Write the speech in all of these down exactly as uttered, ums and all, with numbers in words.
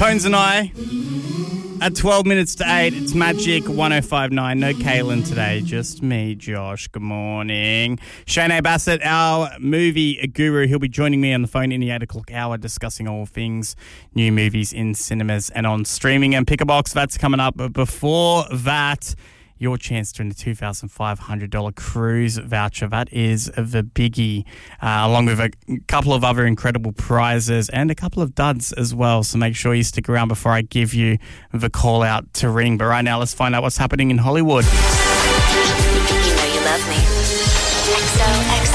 Tones and I, at twelve minutes to eight, it's Magic one oh five point nine. No Kaylin today, just me, Josh. Good morning. Shane A. Bassett, our movie guru, he'll be joining me on the phone in the eight o'clock hour discussing all things new movies in cinemas and on streaming. And Pick a Box, that's coming up. But before that, your chance to win a two thousand five hundred dollars cruise voucher. That is the biggie, uh, along with a couple of other incredible prizes and a couple of duds as well. So make sure you stick around before I give you the call out to ring. But right now, let's find out what's happening in Hollywood. You know you love me. X O X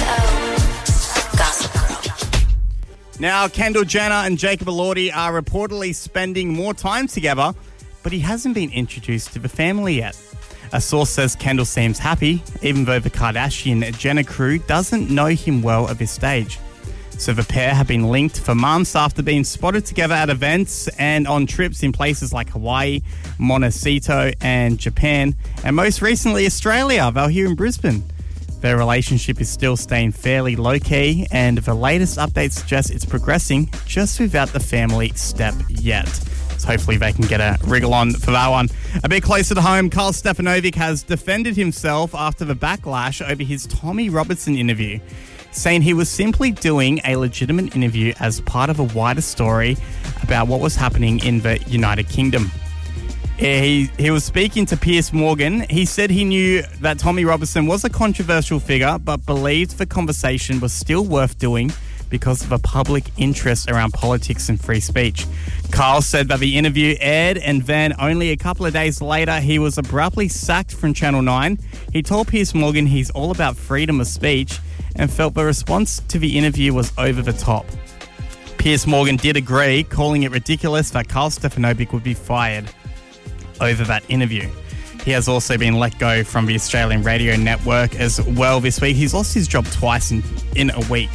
O. Gossip Girl. Now, Kendall Jenner and Jacob Elordi are reportedly spending more time together, but he hasn't been introduced to the family yet. A source says Kendall seems happy, even though the Kardashian-Jenner crew doesn't know him well at this stage. So the pair have been linked for months after being spotted together at events and on trips in places like Hawaii, Montecito, and Japan, and most recently Australia. They're here in Brisbane. Their relationship is still staying fairly low-key, and the latest update suggests it's progressing just without the family step yet. So hopefully they can get a wriggle on for that one. A bit closer to home, Karl Stefanovic has defended himself after the backlash over his Tommy Robertson interview, saying he was simply doing a legitimate interview as part of a wider story about what was happening in the United Kingdom. He, he was speaking to Piers Morgan. He said he knew that Tommy Robertson was a controversial figure, but believed the conversation was still worth doing because of a public interest around politics and free speech. Karl said that the interview aired, and then only a couple of days later, he was abruptly sacked from Channel nine. He told Piers Morgan he's all about freedom of speech and felt the response to the interview was over the top. Piers Morgan did agree, calling it ridiculous that Karl Stefanovic would be fired over that interview. He has also been let go from the Australian radio network as well this week. He's lost his job twice in, in a week.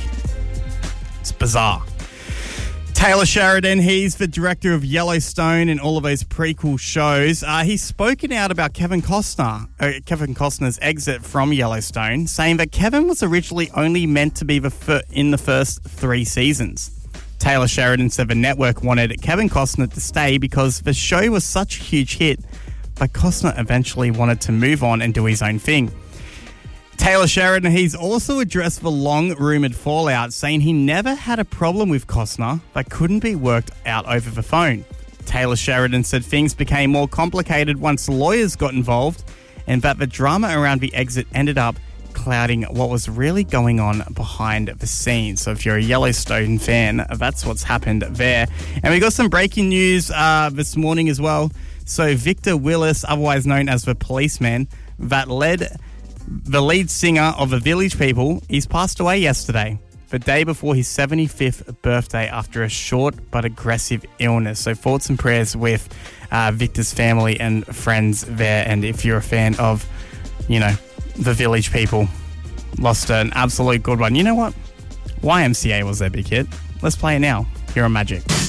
It's bizarre. Taylor Sheridan, he's the director of Yellowstone and all of those prequel shows. Uh, he's spoken out about Kevin Costner, uh, Kevin Costner's exit from Yellowstone, saying that Kevin was originally only meant to be the fir- in the first three seasons. Taylor Sheridan said the network wanted Kevin Costner to stay because the show was such a huge hit, but Costner eventually wanted to move on and do his own thing. Taylor Sheridan, he's also addressed the long-rumoured fallout, saying he never had a problem with Costner, but couldn't be worked out over the phone. Taylor Sheridan said things became more complicated once lawyers got involved, and that the drama around the exit ended up clouding what was really going on behind the scenes. So if you're a Yellowstone fan, that's what's happened there. And we got some breaking news uh, this morning as well. So Victor Willis, otherwise known as the policeman, that led the lead singer of the Village People, he's passed away yesterday, the day before his seventy-fifth birthday after a short but aggressive illness. So thoughts and prayers with uh, Victor's family and friends there. And if you're a fan of, you know, the Village People, lost an absolute good one. You know what? Y M C A was their big hit. Let's play it now here on Magic.